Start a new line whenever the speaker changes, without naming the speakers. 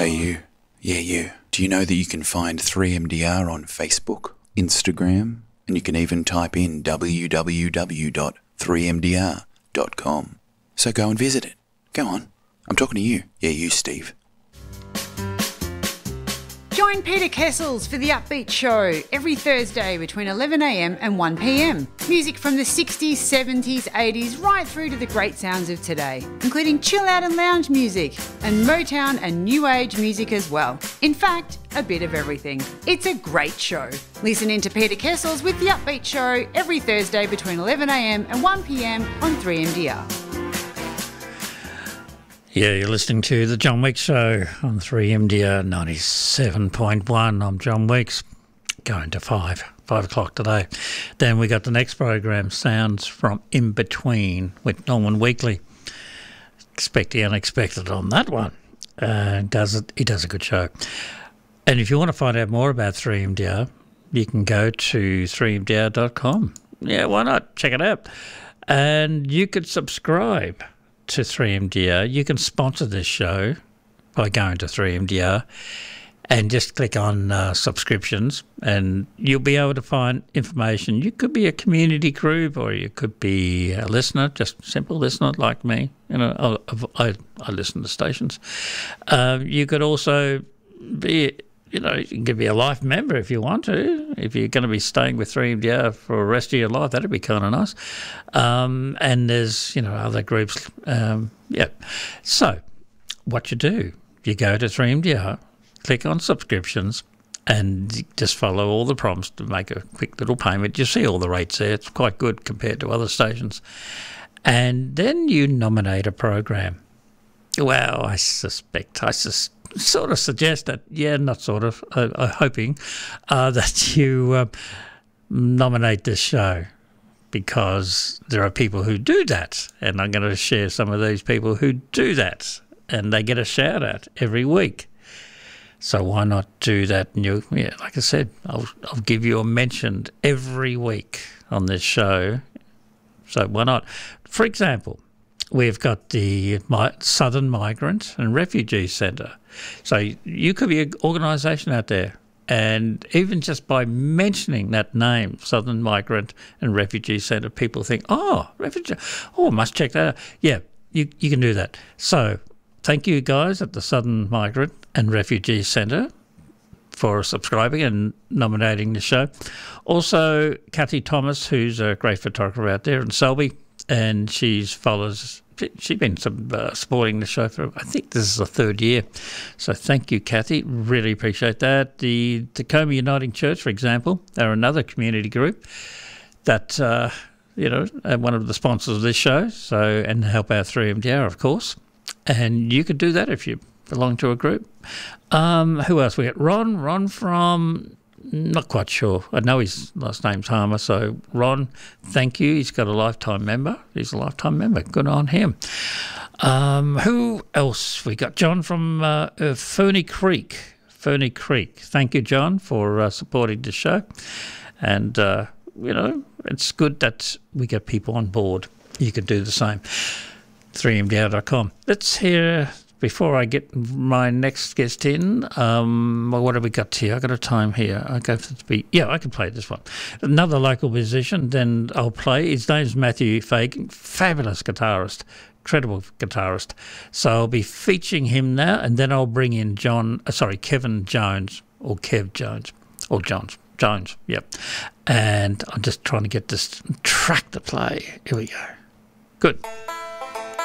Hey you. Yeah, you. Do you know that you can find 3MDR on Facebook, Instagram, and you can even type in www.3mdr.com. So go and visit it. Go on. I'm talking to you. Yeah, you, Steve.
Join Peter Kessels for The Upbeat Show every Thursday between 11am and 1pm. Music from the 60s, 70s, 80s, right through to the great sounds of today, including chill out and lounge music and Motown and new age music as well. In fact, a bit of everything. It's a great show. Listen in to Peter Kessels with The Upbeat Show every Thursday between 11am and 1pm on 3MDR.
Yeah, you're listening to The John Weeks Show on 3MDR 97.1. I'm John Weeks, going to 5 o'clock today. Then we got the next program, Sounds from In Between, with Norman Weekly. Expect the unexpected on that one. He does a good show. And if you want to find out more about 3MDR, you can go to 3mdr.com. Yeah, why not? Check it out. And you could subscribe to 3MDR. You can sponsor this show by going to 3MDR and just click on subscriptions, and you'll be able to find information. You could be a community group, or you could be a listener, just a simple listener like me. You know, I listen to stations. You could also be, you can be a life member if you want to. If you're going to be staying with 3MDR for the rest of your life, that'd be kind of nice. And there's, other groups. So what you do, you go to 3MDR, click on subscriptions, and just follow all the prompts to make a quick little payment. You see all the rates there. It's quite good compared to other stations. And then you nominate a program. Well, I sort of suggest that, hoping that you nominate this show, because there are people who do that, and I'm going to share some of these people who do that, and they get a shout out every week. So why not do that? And like I said, I'll give you a mention every week on this show. So why not? For example, we've got the Southern Migrant and Refugee Centre. So you could be an organisation out there, and even just by mentioning that name, Southern Migrant and Refugee Centre, people think, must check that out. Yeah, you can do that. So thank you guys at the Southern Migrant and Refugee Centre for subscribing and nominating the show. Also, Kathy Thomas, who's a great photographer out there in Selby, and she's been supporting the show for, I think this is the third year. So thank you, Kathy. Really appreciate that. The Tacoma Uniting Church, for example, they're another community group that, one of the sponsors of this show, and help out 3MDR, of course. And you could do that if you belong to a group. Who else? We got Ron from... Not quite sure. I know his last name's Harmer. So, Ron, thank you. He's got a lifetime member. He's a lifetime member. Good on him. Who else? We got John from Ferny Creek. Ferny Creek. Thank you, John, for supporting the show. And, it's good that we get people on board. You could do the same. 3mdr.com. Let's hear... Before I get my next guest in, what have we got here? I've got a time here. I go for the beat. Yeah, I can play this one. Another local musician, then I'll play. His name's Matthew Fagan, fabulous guitarist, incredible guitarist. So I'll be featuring him now, and then I'll bring in Kevin Jones, or Kev Jones, or Jones, yep. And I'm just trying to get this track to play. Here we go. Good.